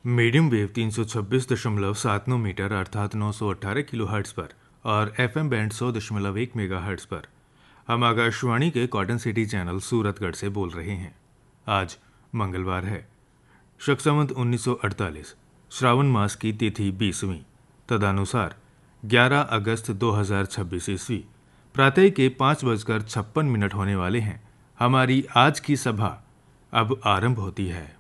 Medium wave 326.79 metre अर्थात 918 kilohertz पर और एफएम बैंड 100.1 मेगाहर्ट्ज़ पर हम आकाशवाणी के कॉटन सिटी चैनल सूरतगढ़ से बोल रहे हैं। आज मंगलवार है, शक संवत 1948, श्रावण मास की तिथि 20वीं, तदनुसार 11 अगस्त 2026 ईस्वी प्रातः के 5:56 होने वाले हैं। हमारी आज की सभा अब आरंभ होती है।